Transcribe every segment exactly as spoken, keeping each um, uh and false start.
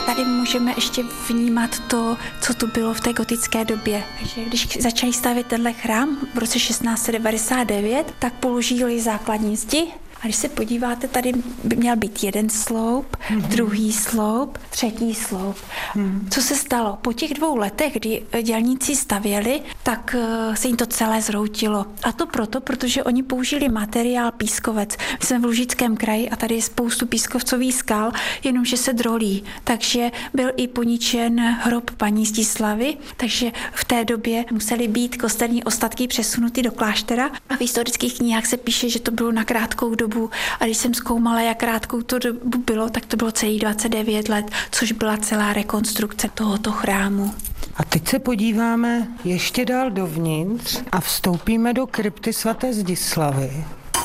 Tady můžeme ještě vnímat to, co tu bylo v té gotické době. Takže když začali stavět tenhle chrám v roce šestnáct set devadesát devět, tak položili základní zdi. A když se podíváte, tady by měl být jeden sloup, mm-hmm. druhý sloup, třetí sloup. Mm. Co se stalo? Po těch dvou letech, kdy dělníci stavěli, tak se jim to celé zhroutilo. A to proto, protože oni použili materiál pískovec. My jsme v Lužickém kraji a tady je spoustu pískovcových skal, jenomže se drolí. Takže byl i poničen hrob paní Zdislavy, takže v té době musely být kostelní ostatky přesunuty do kláštera. A v historických knihách se píše, že to bylo na krátkou dobu. A když jsem zkoumala, jak krátkou to dobu bylo, tak to bylo celých dvacet devět let, což byla celá rekonstrukce tohoto chrámu. A teď se podíváme ještě dál dovnitř a vstoupíme do krypty svaté Zdislavy.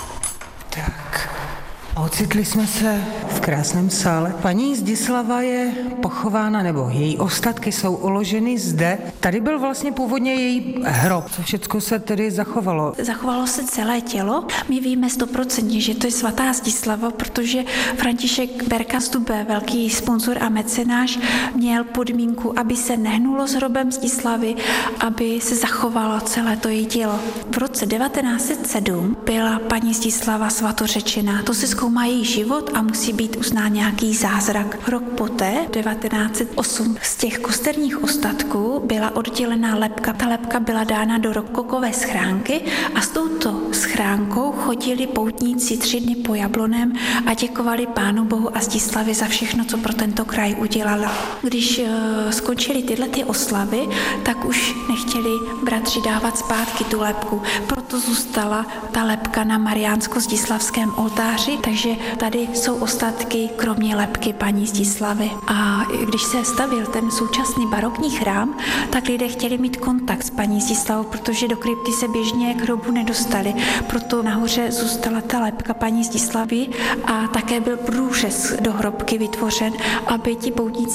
Tak. A ocitli jsme se v krásném sále. Paní Zdislava je pochována, nebo její ostatky jsou uloženy zde. Tady byl vlastně původně její hrob. Co všechno se tedy zachovalo? Zachovalo se celé tělo. My víme stoprocentně, že to je svatá Zdislava, protože František Berka z Dube, velký sponzor a mecenáš, měl podmínku, aby se nehnulo s hrobem Zdislavy, aby se zachovalo celé to její tělo. V roce devatenáct set sedm byla paní Zdislava svatořečená. To se zkoumá její život a musí být uznán nějaký zázrak. Rok poté, devatenáct set osm, z těch kosterních ostatků byla oddělená lebka. Ta lebka byla dána do rokokové schránky a s touto schránkou chodili poutníci tři dny po Jablonem a děkovali Pánu Bohu a Zdislavě za všechno, co pro tento kraj udělala. Když uh, skončily tyhle ty oslavy, tak už nechtěli bratři dávat zpátky tu lebku. Proto zůstala ta lebka na mariánsko-zdislavském oltáři, takže tady jsou ostatky kromě lebky paní Zdislavy. A když se stavil ten současný barokní chrám, tak lidé chtěli mít kontakt s paní Zdislavou, protože do krypty se běžně k hrobu nedostali. Proto nahoře zůstala ta lebka paní Zdislavy a také byl průřez do hrobky vytvořen, aby ti poutníci